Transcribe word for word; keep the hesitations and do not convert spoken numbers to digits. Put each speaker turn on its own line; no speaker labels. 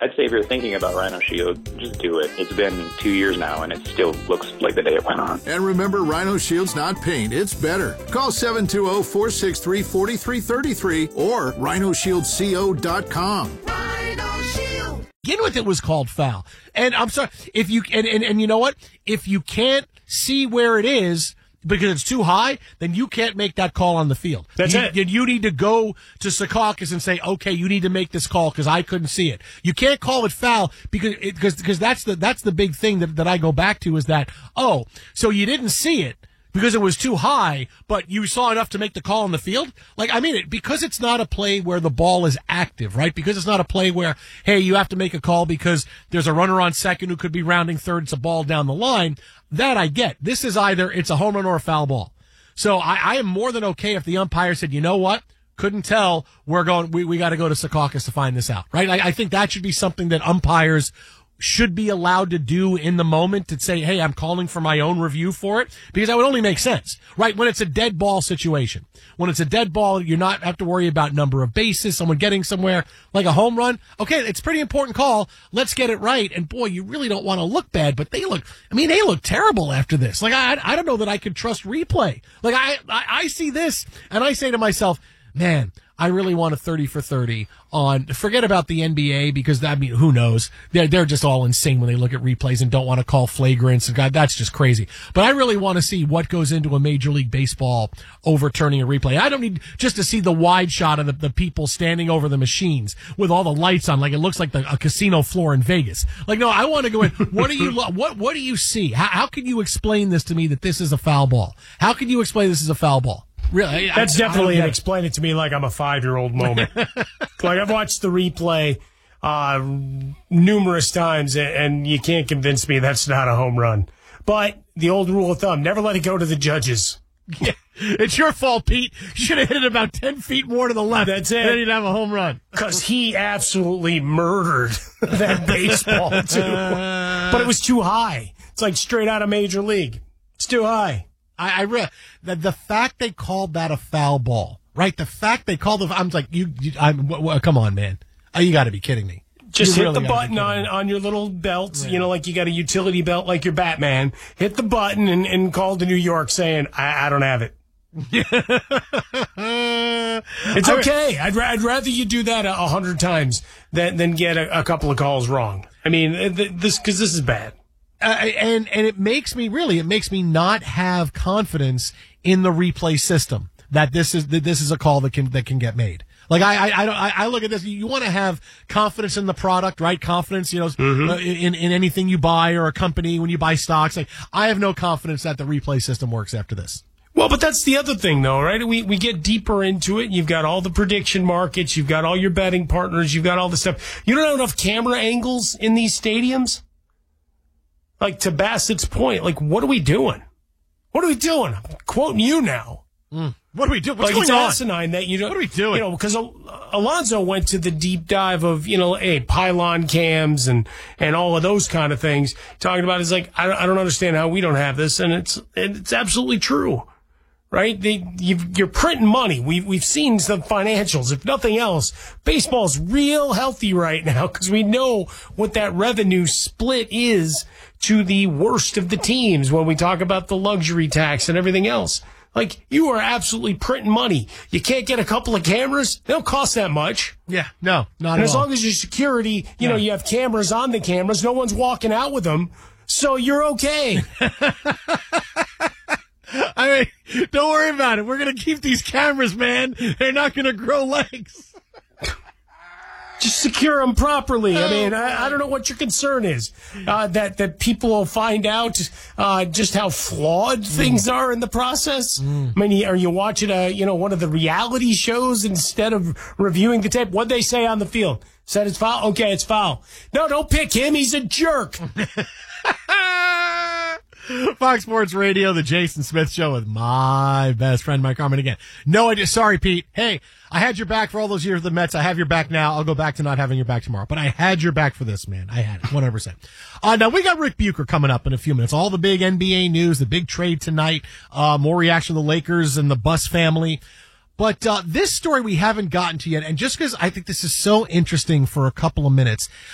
I'd say if you're thinking about Rhino Shield, just do it. It's been two years now, and it still looks like the day it went on.
And remember, Rhino Shield's not paint, it's better. Call seven two zero, four six three, four three three three or rhino shield co dot com.
Rhino Shield.
Begin with it was called foul. And I'm sorry, if you, and, and, and you know what? If you can't see where it is, because it's too high, then you can't make that call on the field.
That's
you,
it.
You need to go to Secaucus and say, okay, you need to make this call because I couldn't see it. You can't call it foul because it, because because that's the that's the big thing that, that I go back to is that, oh, so you didn't see it because it was too high, but you saw enough to make the call on the field? Like, I mean, it because it's not a play where the ball is active, right? Because it's not a play where, hey, you have to make a call because there's a runner on second who could be rounding third. It's a ball down the line. That I get. This is either it's a home run or a foul ball. So I, I am more than okay if the umpire said, you know what? Couldn't tell. We're going, we, we got to go to Secaucus to find this out, right? I, I think that should be something that umpires should be allowed to do in the moment to say, hey, I'm calling for my own review for it, because that would only make sense, right? When it's a dead ball situation, when it's a dead ball, you're not have to worry about number of bases, someone getting somewhere like a home run. Okay, it's a pretty important call. Let's get it right. And boy, you really don't want to look bad, but they look, I mean, they look terrible after this. Like, I, I don't know that I could trust replay. Like, I, I, I see this and I say to myself, man, I really want a thirty for thirty on, forget about the N B A because, I mean, who knows? They're, they're just all insane when they look at replays and don't want to call flagrants. And God, that's just crazy. But I really want to see what goes into a Major League Baseball overturning a replay. I don't need just to see the wide shot of the, the people standing over the machines with all the lights on, like it looks like the, a casino floor in Vegas. Like, no, I want to go in. What do you, what, what do you see? How, how can you explain this to me that this is a foul ball? How can you explain this is a foul ball? Really?
That's
I,
definitely
I
an explain it to me like I'm a five-year-old moment. Like, I've watched the replay uh, numerous times, and, and you can't convince me that's not a home run. But the old rule of thumb, never let it go to the judges.
Yeah, it's your fault, Pete. You should have hit it about ten feet more to the left.
That's it.
Then you'd have a home run.
Because he absolutely murdered that baseball, too. But it was too high. It's like straight out of Major League. It's too high.
I, I re- the, the fact they called that a foul ball, right? The fact they called it, I'm like, you, you I'm, w- w- come on, man. Oh, you got to be kidding me.
Just
you
hit
really
the button on, on your little belt, yeah. You know, like you got a utility belt like your Batman. Hit the button and, and call to New York saying, I, I don't have it. It's okay. I'd, I'd rather you do that a, a hundred times than, than get a, a couple of calls wrong. I mean, this because this is bad.
Uh, and and it makes me really it makes me not have confidence in the replay system that this is that this is a call that can that can get made. Like I I I, don't, I, I look at this. You want to have confidence in the product, right? Confidence, you know, mm-hmm. uh, in in anything you buy or a company when you buy stocks. Like I have no confidence that the replay system works after this.
Well, but that's the other thing, though, right? We we get deeper into it. You've got all the prediction markets. You've got all your betting partners. You've got all the stuff. You don't have enough camera angles in these stadiums. Like, to Bassett's point, like, what are we doing? What are we doing? I'm quoting you now.
Mm. What are we doing? What's
like,
going
it's
on?
asinine that you don't.
What are we doing?
You know, because Al- Alonso went to the deep dive of, you know, hey, pylon cams and, and all of those kind of things. Talking about, it's like, I don't, I don't understand how we don't have this. And it's, it's absolutely true. Right? They, you've, you're printing money. We've, we've seen some financials. If nothing else, baseball's real healthy right now because we know what that revenue split is to the worst of the teams when we talk about the luxury tax and everything else. Like, you are absolutely printing money. You can't get a couple of cameras. They don't cost that much.
Yeah, no, not
and
at
as
all.
long as your security, you
yeah.
know, you have cameras on the cameras. No one's walking out with them. So you're okay.
I mean, don't worry about it. We're going to keep these cameras, man. They're not going to grow legs.
Just secure them properly. I mean, I, I don't know what your concern is. Uh, that, that people will find out uh, just how flawed things are in the process. Mm. I mean, are you watching a, you know, one of the reality shows instead of reviewing the tape? What'd they say on the field? Said it's foul? Okay, it's foul. No, don't pick him. He's a jerk.
Fox Sports Radio, the Jason Smith Show with my best friend, Mike Harmon again. No idea. Sorry, Pete. Hey, I had your back for all those years of the Mets. I have your back now. I'll go back to not having your back tomorrow. But I had your back for this, man. I had it, one hundred percent. Uh, now, we got Rick Bucher coming up in a few minutes. All the big N B A news, the big trade tonight, uh, more reaction to the Lakers and the Buss family. But uh, this story we haven't gotten to yet, and just because I think this is so interesting for a couple of minutes,